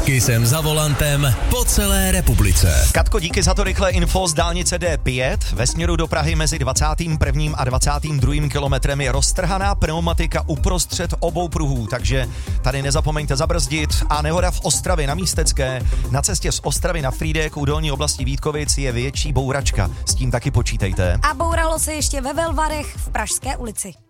Kisem za volantem po celé republice. Katko, díky za to rychlé info z dálnice D5. Ve směru do Prahy mezi 21. a 22. kilometrem je roztrhaná pneumatika uprostřed obou pruhů, takže tady nezapomeňte zabrzdit. A nehoda v Ostravě na Místecké. Na cestě z Ostravy na Frýdek u dolní oblasti Vítkovic je větší bouračka. S tím taky počítejte. A bouralo se ještě ve Velvarech v Pražské ulici.